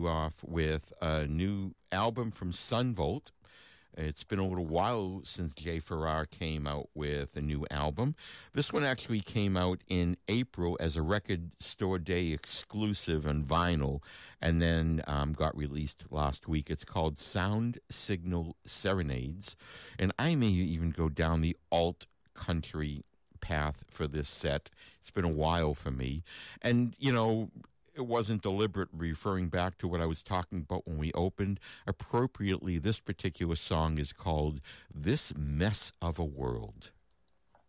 you off with a new album from Sunvolt. It's been a little while since Jay Farrar came out with a new album. This one actually came out in April as a Record Store Day exclusive on vinyl, and then got released last week. It's called Sound Signal Serenades, and I may even go down the alt country path for this set. It's been a while for me, and it wasn't deliberate, referring back to what I was talking about when we opened. Appropriately, this particular song is called This Mess of a World.